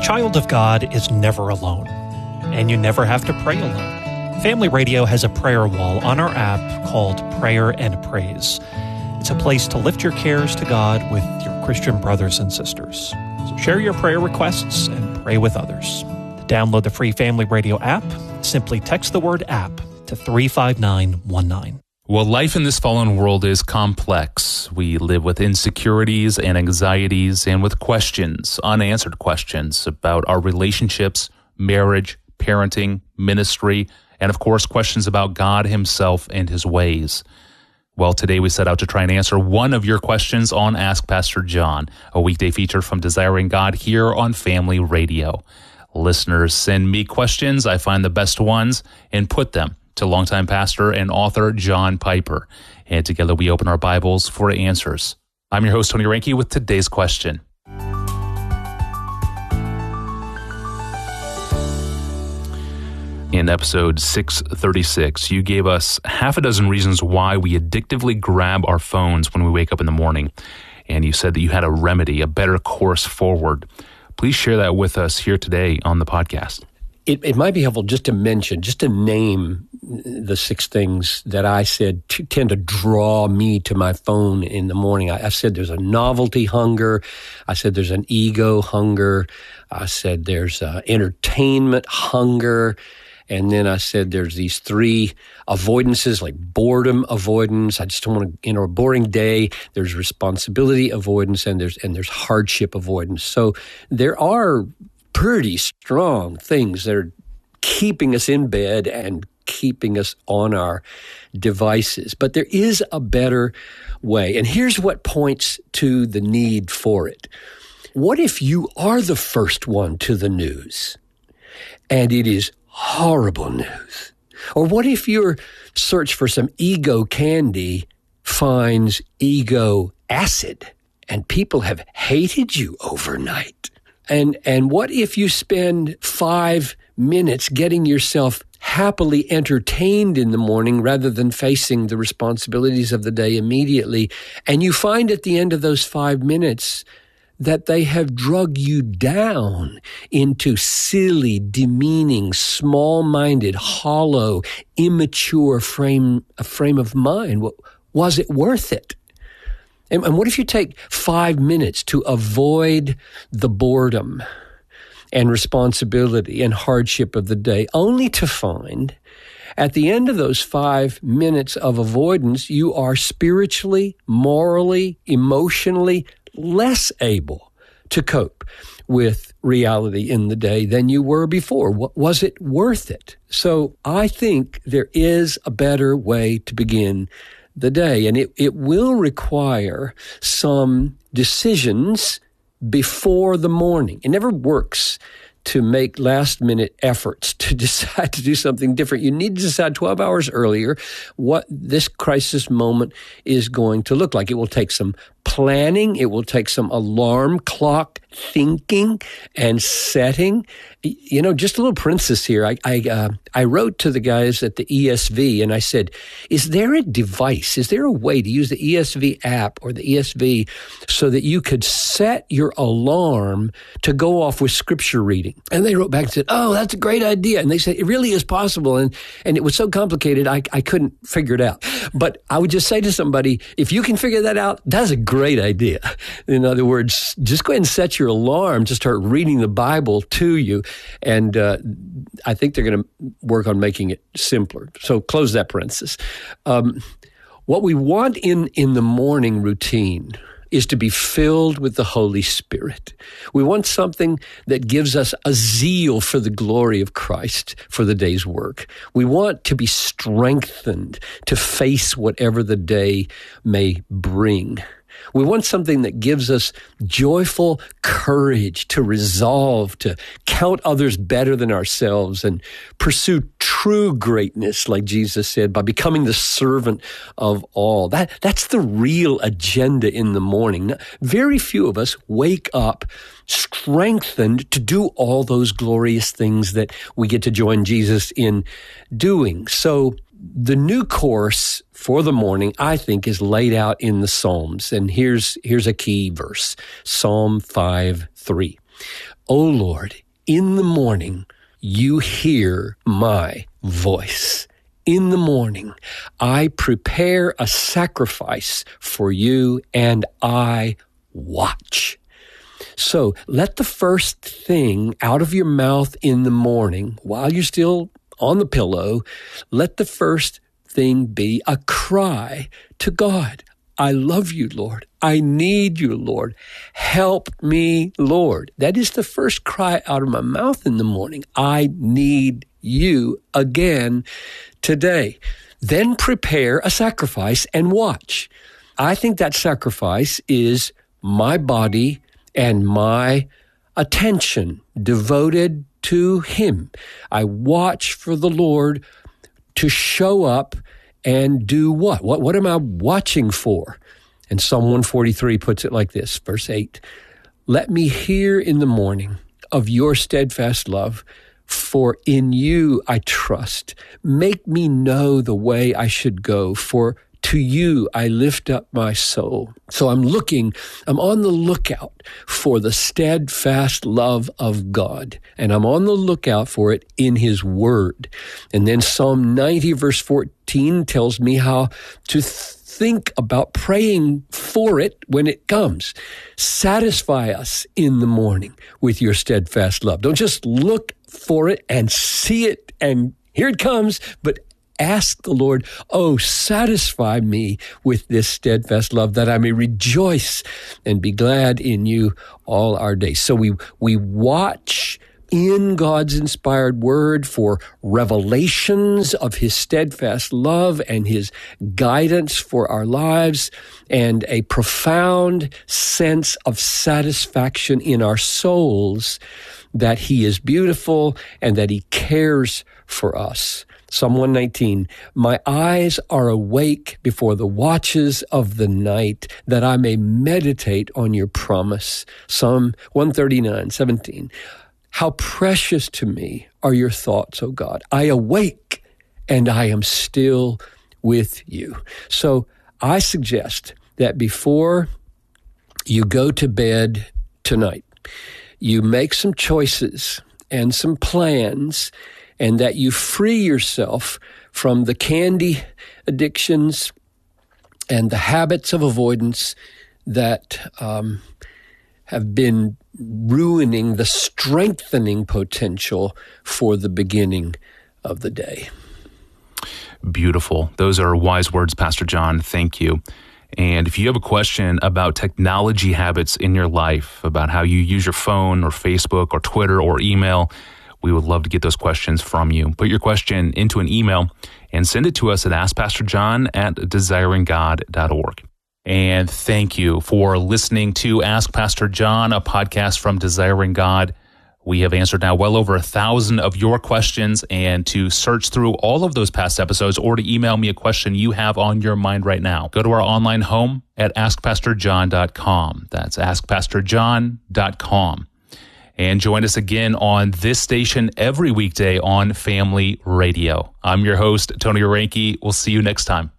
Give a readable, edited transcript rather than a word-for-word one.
child of God is never alone, and you never have to pray alone. Family Radio has a prayer wall on our app called Prayer and Praise. It's a place to lift your cares to God with your Christian brothers and sisters. So share your prayer requests and pray with others. To download the free Family Radio app, simply text the word app to 35919. Well, life in this fallen world is complex. We live with insecurities and anxieties and with questions, unanswered questions about our relationships, marriage, parenting, ministry, and of course, questions about God himself and his ways. Well, today we set out to try and answer one of your questions on Ask Pastor John, a weekday feature from Desiring God here on Family Radio. Listeners send me questions. I find the best ones and put them to longtime pastor and author John Piper. And together we open our Bibles for answers. I'm your host, Tony Reinke, with today's question. In episode 636, you gave us half a dozen reasons why we addictively grab our phones when we wake up in the morning. And you said that you had a remedy, a better course forward. Please share that with us here today on the podcast. It might be helpful just to mention, just to name the 6 things that I said tend to draw me to my phone in the morning. I said there's a novelty hunger. I said there's an ego hunger. I said there's entertainment hunger. And then I said there's these 3 avoidances, like boredom avoidance. I just don't want to, a boring day. There's responsibility avoidance, and there's hardship avoidance. So there are pretty strong things that are keeping us in bed and keeping us on our devices. But there is a better way. And here's what points to the need for it. What if you are the first one to the news and it is horrible news? Or what if your search for some ego candy finds ego acid and people have hated you overnight? And what if you spend 5 minutes getting yourself happily entertained in the morning rather than facing the responsibilities of the day immediately, and you find at the end of those 5 minutes that they have drug you down into silly, demeaning, small-minded, hollow, immature frame of mind? Was it worth it? And what if you take 5 minutes to avoid the boredom and responsibility and hardship of the day, only to find at the end of those 5 minutes of avoidance, you are spiritually, morally, emotionally less able to cope with reality in the day than you were before? Was it worth it? So I think there is a better way to begin the day, and it will require some decisions before the morning. It never works to make last-minute efforts to decide to do something different. You need to decide 12 hours earlier what this crisis moment is going to look like. It will take some planning. It will take some alarm clock thinking and setting. Just a little parenthesis here. I wrote to the guys at the ESV and I said, is there a device? Is there a way to use the ESV app or the ESV so that you could set your alarm to go off with scripture reading? And they wrote back and said, oh, that's a great idea. And they said, it really is possible. And it was so complicated, I couldn't figure it out. But I would just say to somebody, if you can figure that out, that's a great idea. In other words, just go ahead and set your alarm to start reading the Bible to you. And I think they're going to work on making it simpler. So close that parenthesis. What we want in the morning routine is to be filled with the Holy Spirit. We want something that gives us a zeal for the glory of Christ for the day's work. We want to be strengthened to face whatever the day may bring. We want something that gives us joyful courage to resolve to count others better than ourselves and pursue true greatness, like Jesus said, by becoming the servant of all. That's the real agenda in the morning. Very few of us wake up strengthened to do all those glorious things that we get to join Jesus in doing. So the new course for the morning, I think, is laid out in the Psalms. And here's a key verse, Psalm 5:3. O Lord, in the morning you hear my voice. In the morning, I prepare a sacrifice for you and I watch. So let the first thing out of your mouth in the morning, while you're still on the pillow, let the first thing be a cry to God. I love you, Lord. I need you, Lord. Help me, Lord. That is the first cry out of my mouth in the morning. I need you again today. Then prepare a sacrifice and watch. I think that sacrifice is my body and my attention devoted to Him. I watch for the Lord to show up and do what? What am I watching for? And Psalm 143 puts it like this, verse 8. Let me hear in the morning of your steadfast love, for in you I trust. Make me know the way I should go, for to you I lift up my soul. So I'm on the lookout for the steadfast love of God, and I'm on the lookout for it in His Word. And then Psalm 90 verse 14 tells me how to think about praying for it when it comes. Satisfy us in the morning with your steadfast love. Don't just look for it and see it and here it comes, but ask the Lord, oh, satisfy me with this steadfast love that I may rejoice and be glad in you all our days. So we watch in God's inspired word for revelations of His steadfast love and His guidance for our lives and a profound sense of satisfaction in our souls that He is beautiful and that He cares for us. Psalm 119, my eyes are awake before the watches of the night, that I may meditate on your promise. Psalm 139, 17, how precious to me are your thoughts, O God. I awake and I am still with you. So I suggest that before you go to bed tonight, you make some choices and some plans, and that you free yourself from the candy addictions and the habits of avoidance that have been ruining the strengthening potential for the beginning of the day. Beautiful. Those are wise words, Pastor John. Thank you. And if you have a question about technology habits in your life, about how you use your phone or Facebook or Twitter or email, we would love to get those questions from you. Put your question into an email and send it to us at askpastorjohn@desiringgod.org. And thank you for listening to Ask Pastor John, a podcast from Desiring God. We have answered now well over 1,000 of your questions, and to search through all of those past episodes or to email me a question you have on your mind right now, go to our online home at askpastorjohn.com. That's askpastorjohn.com. And join us again on this station every weekday on Family Radio. I'm your host, Tony Orenke. We'll see you next time.